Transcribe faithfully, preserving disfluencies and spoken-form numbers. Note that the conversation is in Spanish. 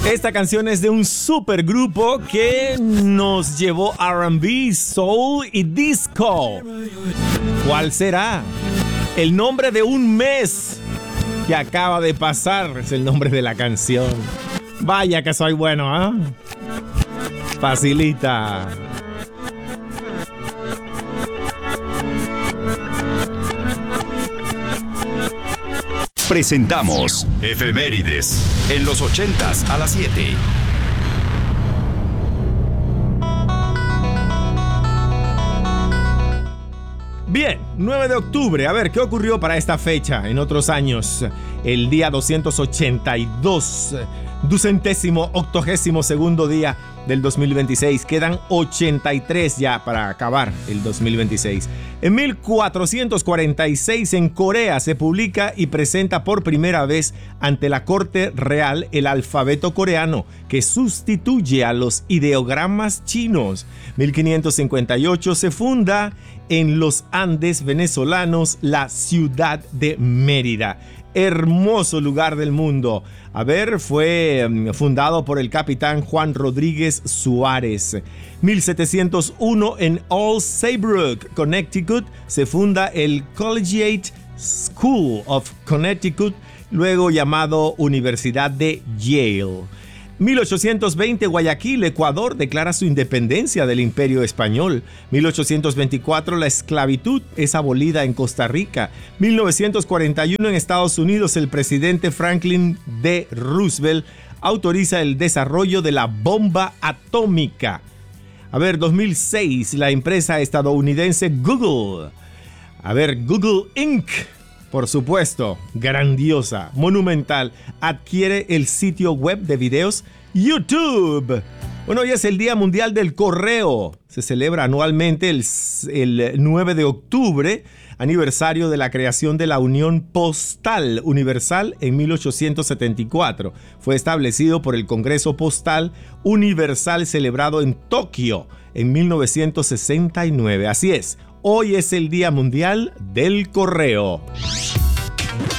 Esta canción es de un supergrupo que nos llevó R and B, soul y disco. ¿Cuál será? El nombre de un mes que acaba de pasar es el nombre de la canción. Vaya que soy bueno, ¿ah? ¿eh? Facilita. Presentamos Efemérides en los ochentas a las siete. Bien, nueve de octubre. A ver, ¿qué ocurrió para esta fecha en otros años? El día doscientos ochenta y dos, ducentésimo, octogésimo segundo día del dos mil veintiséis. Quedan ochenta y tres ya para acabar el dos mil veintiséis. En mil cuatrocientos cuarenta y seis en Corea se publica y presenta por primera vez ante la Corte Real el alfabeto coreano que sustituye a los ideogramas chinos. mil quinientos cincuenta y ocho se funda en los Andes venezolanos la ciudad de Mérida. Hermoso lugar del mundo. A ver, fue fundado por el capitán Juan Rodríguez Suárez. mil setecientos uno en Old Saybrook, Connecticut, se funda el Collegiate School of Connecticut, luego llamado Universidad de Yale. mil ochocientos veinte, Guayaquil, Ecuador, declara su independencia del Imperio Español. mil ochocientos veinticuatro, la esclavitud es abolida en Costa Rica. mil novecientos cuarenta y uno, en Estados Unidos, el presidente Franklin D. Roosevelt autoriza el desarrollo de la bomba atómica. A ver, dos mil seis, la empresa estadounidense Google. A ver, Google incorporated. Por supuesto, grandiosa, monumental, adquiere el sitio web de videos YouTube. Bueno, hoy es el Día Mundial del Correo. Se celebra anualmente el, el nueve de octubre, aniversario de la creación de la Unión Postal Universal en mil ochocientos setenta y cuatro. Fue establecido por el Congreso Postal Universal celebrado en Tokio en mil novecientos sesenta y nueve. Así es. Hoy es el Día Mundial del Correo.